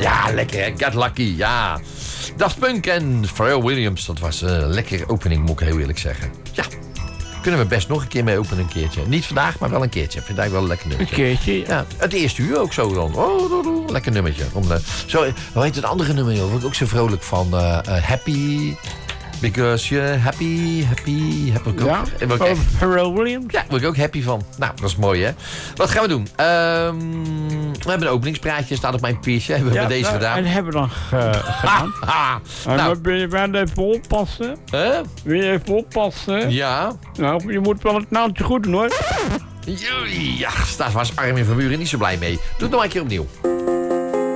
Ja, lekker hè. Get Lucky, ja. Daft Punk en Pharrell Williams. Dat was een lekkere opening, moet ik heel eerlijk zeggen. Ja, kunnen we best nog een keer mee openen een keertje. Niet vandaag, maar wel een keertje. Vind ik wel een lekker nummertje. Een keertje, ja. Ja, het eerste uur ook zo dan. Oh, lekker nummertje. Zo, hoe heet het andere nummer, joh? Word ik ook zo vrolijk van. Happy... Because you're happy. Ja, Pharrell Williams. Ja, daar word ik ook happy van. Nou, dat is mooi, hè? Wat gaan we doen? We hebben een openingspraatje, staat op mijn papiertje. Hebben we met deze gedaan. En hebben we dan gedaan. Nou. Wil je wel even oppassen? Wil je even oppassen? Ja. Nou, je moet wel het naamtje goed doen, hoor. Ja, staat was Armin van Buuren niet zo blij mee. Doe het nog een keer opnieuw.